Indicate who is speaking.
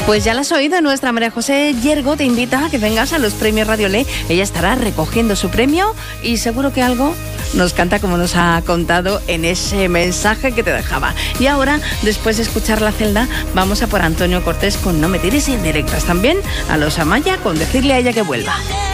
Speaker 1: Pues ya la has oído, nuestra María José Yergo te invita a que vengas a los premios Radio Le. Ella estará recogiendo su premio y seguro que algo nos canta como nos ha contado en ese mensaje que te dejaba. Y ahora, después de escuchar La Celda, vamos a por Antonio Cortés con No me tires indirectas. También a los Amaya con Decirle a ella que vuelva.